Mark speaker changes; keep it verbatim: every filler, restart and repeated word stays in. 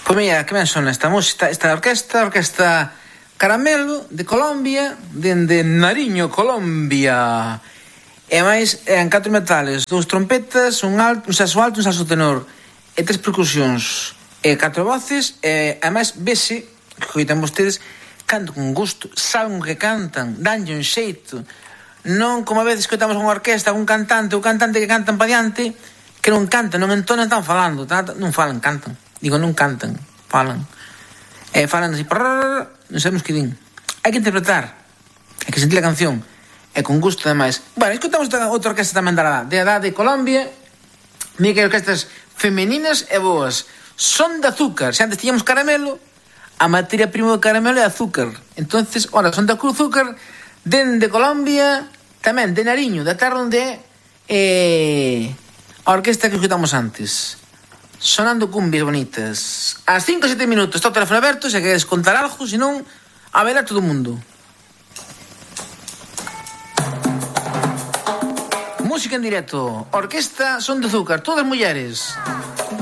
Speaker 1: Pois mira, que ben son esta música, esta orquesta, orquesta Caramelo de Colombia, dende Nariño, Colombia. E máis, en catro metales, dous trompetas, un alto, un saxo alto, un saxo tenor, e tres percusións, e catro voces, e ademais vese, que coitan vostedes, cantan con gusto, saben o que cantan, danlle un xeito. Non como a veces que estamos unha orquesta, un cantante, ou cantante que cantan pa diante, que non cantan, non entonan, están falando, non falan, cantan. Digo, non cantan, falan. E falan así, prrrr, non sabemos que din. Hai que interpretar, hai que sentir a canción, e con gusto, ademais. Bueno, escutamos outra orquesta tamén da de edad de Colombia, mira que orquestas femeninas e boas. Son de azúcar, se antes tiñamos caramelo, a materia prima do caramelo é azúcar. Entonces, ora, son de azúcar, dende Colombia, tamén de Nariño, da terra onde é eh, a orquesta que escutamos antes. Sonando cumbias bonitas. Ás cinco ou sete minutos está o teléfono aberto, se queres contar algo, senón a ver a todo o mundo. Música en directo, orquesta Son de Azúcar, todas mulleres.